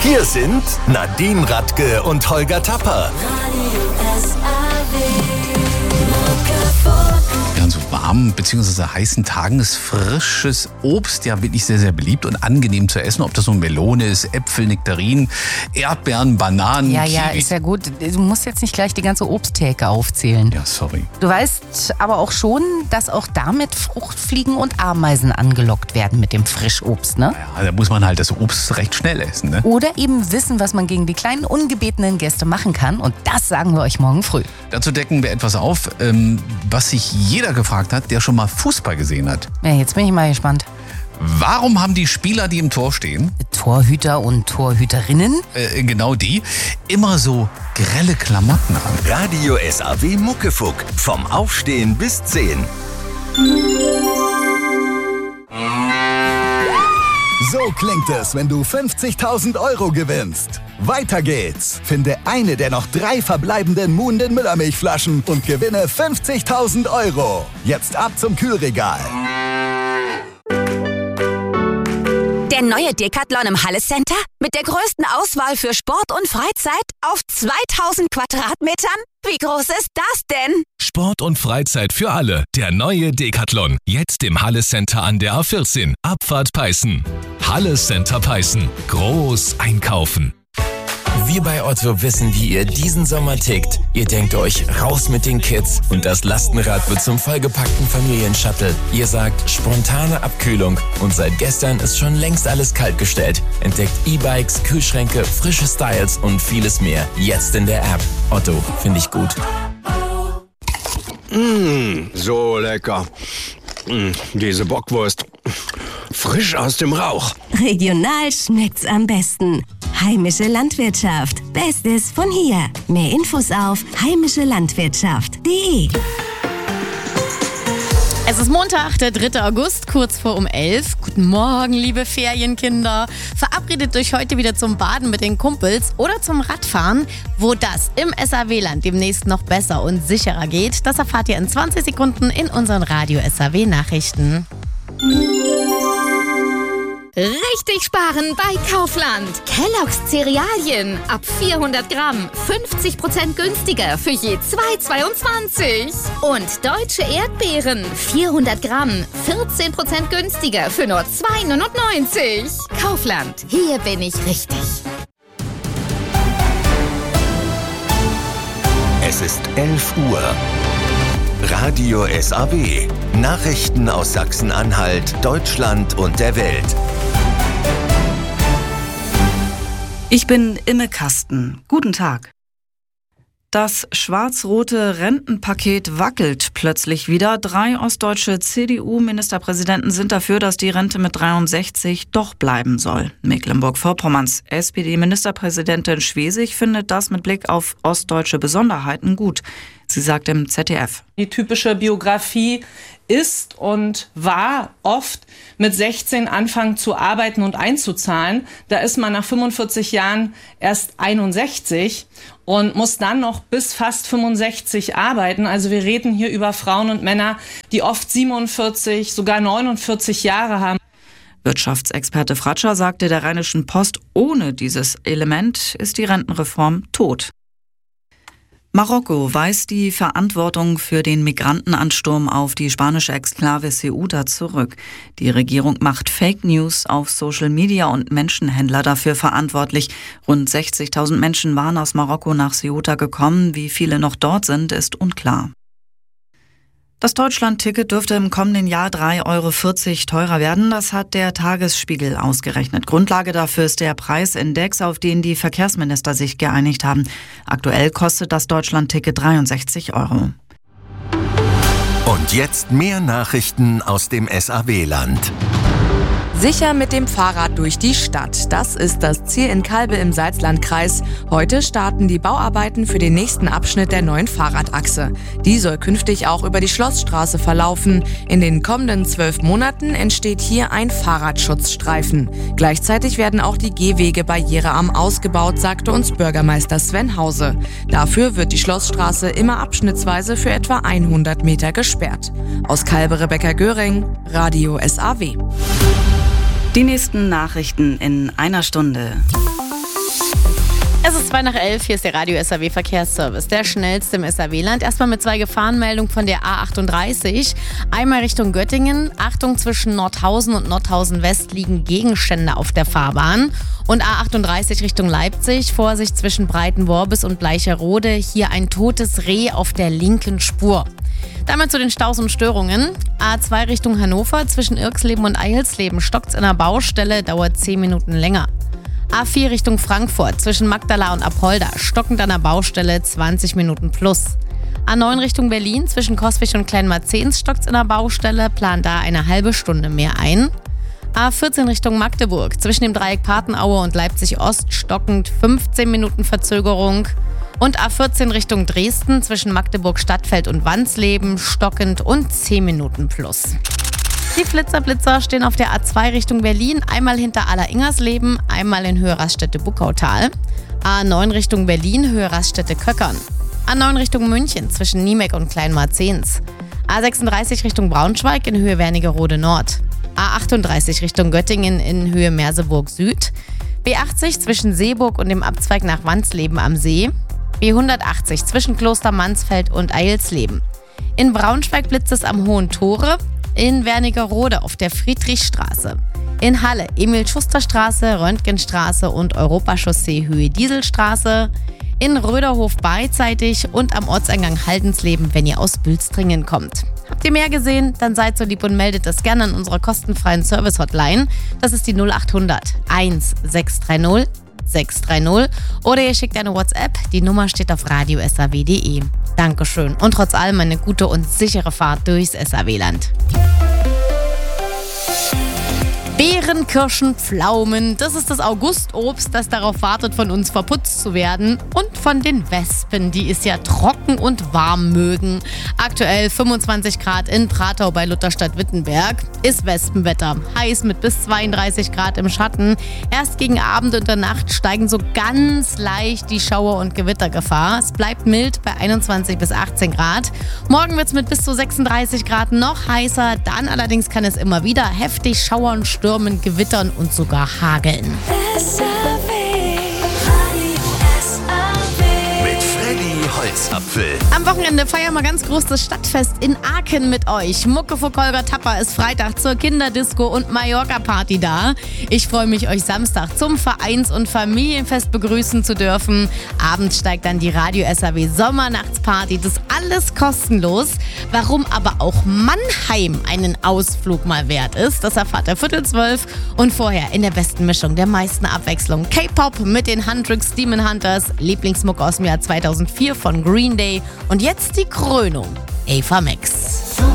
Hier sind Nadine Radke und Holger Tapper. Ja, an so warmen bzw. heißen Tagen ist frisches Obst ja wirklich sehr, sehr beliebt und angenehm zu essen. Ob das nun Melone ist, Äpfel, Nektarinen, Erdbeeren, Bananen, Ja, Kiwi. ist ja gut. Du musst jetzt nicht gleich die ganze Obsttheke aufzählen. Ja, sorry. Du weißt aber auch schon, dass auch damit Fruchtfliegen und Ameisen angelockt werden mit dem Frischobst, ne? Ja, da muss man halt das Obst recht schnell essen, ne? Oder eben wissen, was man gegen die kleinen ungebetenen Gäste machen kann. Und das sagen wir euch morgen früh. Dazu decken wir etwas auf, was sich jeder gefragt hat, der schon mal Fußball gesehen hat. Ja, jetzt bin ich mal gespannt. Warum haben die Spieler, die im Tor stehen, Torhüter und Torhüterinnen? genau die, immer so grelle Klamotten an? Radio SAW Muckefuck. Vom Aufstehen bis 10. So klingt es, wenn du 50.000 Euro gewinnst. Weiter geht's. Finde eine der noch 3 verbleibenden Muhnden Müllermilchflaschen und gewinne 50.000 Euro. Jetzt ab zum Kühlregal. Der neue Decathlon im Halle Center mit der größten Auswahl für Sport und Freizeit auf 2000 Quadratmetern? Wie groß ist das denn? Sport und Freizeit für alle. Der neue Decathlon. Jetzt im Halle Center an der A14. Abfahrt Peißen. Halle Center Peißen. Groß einkaufen. Wir bei Otto wissen, wie ihr diesen Sommer tickt. Ihr denkt euch, raus mit den Kids und das Lastenrad wird zum vollgepackten Familienshuttle. Ihr sagt, spontane Abkühlung und seit gestern ist schon längst alles kaltgestellt. Entdeckt E-Bikes, Kühlschränke, frische Styles und vieles mehr. Jetzt in der App. Otto, finde ich gut. So lecker. Diese Bockwurst. Frisch aus dem Rauch. Regional schmeckt's am besten. Heimische Landwirtschaft. Bestes von hier. Mehr Infos auf heimischelandwirtschaft.de. Es ist Montag, der 3. August, kurz vor 11. Guten Morgen, liebe Ferienkinder. Verabredet euch heute wieder zum Baden mit den Kumpels oder zum Radfahren. Wo das im SAW-Land demnächst noch besser und sicherer geht, das erfahrt ihr in 20 Sekunden in unseren Radio SAW-Nachrichten. Richtig sparen bei Kaufland. Kellogg's Cerealien ab 400 Gramm 50% günstiger für je 2,22. Und deutsche Erdbeeren 400 Gramm 14% günstiger für nur 2,99. Kaufland, hier bin ich richtig. Es ist 11 Uhr. Radio SAW. Nachrichten aus Sachsen-Anhalt, Deutschland und der Welt. Ich bin Imme Kasten. Guten Tag. Das schwarz-rote Rentenpaket wackelt plötzlich wieder. 3 ostdeutsche CDU-Ministerpräsidenten sind dafür, dass die Rente mit 63 doch bleiben soll. Mecklenburg-Vorpommerns SPD-Ministerpräsidentin Schwesig findet das mit Blick auf ostdeutsche Besonderheiten gut. Sie sagt im ZDF: Die typische Biografie ist und war oft mit 16 anfangen zu arbeiten und einzuzahlen. Da ist man nach 45 Jahren erst 61 und muss dann noch bis fast 65 arbeiten. Also wir reden hier über Frauen und Männer, die oft 47, sogar 49 Jahre haben. Wirtschaftsexperte Fratscher sagte der Rheinischen Post, ohne dieses Element ist die Rentenreform tot. Marokko weist die Verantwortung für den Migrantenansturm auf die spanische Exklave Ceuta zurück. Die Regierung macht Fake News auf Social Media und Menschenhändler dafür verantwortlich. Rund 60.000 Menschen waren aus Marokko nach Ceuta gekommen. Wie viele noch dort sind, ist unklar. Das Deutschland-Ticket dürfte im kommenden Jahr 3,40 € teurer werden. Das hat der Tagesspiegel ausgerechnet. Grundlage dafür ist der Preisindex, auf den die Verkehrsminister sich geeinigt haben. Aktuell kostet das Deutschland-Ticket 63 €. Und jetzt mehr Nachrichten aus dem SAW-Land. Sicher mit dem Fahrrad durch die Stadt. Das ist das Ziel in Calbe im Salzlandkreis. Heute starten die Bauarbeiten für den nächsten Abschnitt der neuen Fahrradachse. Die soll künftig auch über die Schlossstraße verlaufen. In den kommenden 12 Monaten entsteht hier ein Fahrradschutzstreifen. Gleichzeitig werden auch die Gehwege barrierearm ausgebaut, sagte uns Bürgermeister Sven Hause. Dafür wird die Schlossstraße immer abschnittsweise für etwa 100 Meter gesperrt. Aus Calbe Rebecca Göring, Radio SAW. Die nächsten Nachrichten in einer Stunde. Es ist 11:02, hier ist der Radio SAW Verkehrsservice, der schnellste im SAW-Land. Erstmal mit 2 Gefahrenmeldungen von der A38. Einmal Richtung Göttingen. Achtung, zwischen Nordhausen und Nordhausen West liegen Gegenstände auf der Fahrbahn. Und A38 Richtung Leipzig. Vorsicht zwischen Breitenworbis und Bleicherode. Hier ein totes Reh auf der linken Spur. Damit zu den Staus und Störungen. A2 Richtung Hannover. Zwischen Irxleben und Eilsleben stockt's in der Baustelle, dauert 10 Minuten länger. A4 Richtung Frankfurt, zwischen Magdala und Apolda, stockend an der Baustelle, 20 Minuten plus. A9 Richtung Berlin, zwischen Coswig und Kleinmarzens stockt's in der Baustelle, plant da eine halbe Stunde mehr ein. A14 Richtung Magdeburg, zwischen dem Dreieck Patenaue und Leipzig Ost, stockend 15 Minuten Verzögerung. Und A14 Richtung Dresden, zwischen Magdeburg Stadtfeld und Wansleben, stockend und 10 Minuten plus. Die Flitzer stehen auf der A2 Richtung Berlin, einmal hinter Aller-Ingersleben, einmal in Höhe Raststätte-Buckautal. A9 Richtung Berlin, Höhe Raststätte-Köckern. A9 Richtung München, zwischen Niemek und Kleinmarzens. A36 Richtung Braunschweig in Höhe Wernigerode Nord. A38 Richtung Göttingen in Höhe Merseburg Süd. B80 zwischen Seeburg und dem Abzweig nach Wansleben am See. B180 zwischen Kloster Mansfeld und Eilsleben. In Braunschweig blitzt es am Hohen Tore. In Wernigerode auf der Friedrichstraße. In Halle Emil-Schuster-Straße, Röntgenstraße und Europachaussee Höhe Dieselstraße. In Röderhof beidseitig und am Ortseingang Haldensleben, wenn ihr aus Bülstringen kommt. Habt ihr mehr gesehen? Dann seid so lieb und meldet das gerne an unserer kostenfreien Service-Hotline. Das ist die 0800 1630 630 oder ihr schickt eine WhatsApp. Die Nummer steht auf radiosaw.de. Dankeschön und trotz allem eine gute und sichere Fahrt durchs SAW-Land. Beeren, Kirschen, Pflaumen, das ist das Augustobst, das darauf wartet, von uns verputzt zu werden. Und von den Wespen, die es ja trocken und warm mögen. Aktuell 25 Grad in Pratau bei Lutherstadt-Wittenberg. Ist Wespenwetter. Heiß mit bis 32 Grad im Schatten. Erst gegen Abend und der Nacht steigen so ganz leicht die Schauer- und Gewittergefahr. Es bleibt mild bei 21 bis 18 Grad. Morgen wird es mit bis zu 36 Grad noch heißer. Dann allerdings kann es immer wieder heftig schauern, stürmen, gewittern und sogar hageln. Mit Freddy Holzapfel. Am Wochenende feiern wir ganz groß das Stadtfest in Aachen mit euch. Mucke vor Kolger Tapper ist Freitag zur Kinderdisco und Mallorca-Party da. Ich freue mich, euch Samstag zum Vereins- und Familienfest begrüßen zu dürfen. Abends steigt dann die Radio SAW Sommernachtsparty. Das alles kostenlos. Warum aber auch Mannheim einen Ausflug mal wert ist, das erfahrt ihr 11:45 und vorher in der besten Mischung der meisten Abwechslung. K-Pop mit den Hendrix Demon Hunters, Lieblingsmucke aus dem Jahr 2004 von Green Day und jetzt die Krönung, Ava Max.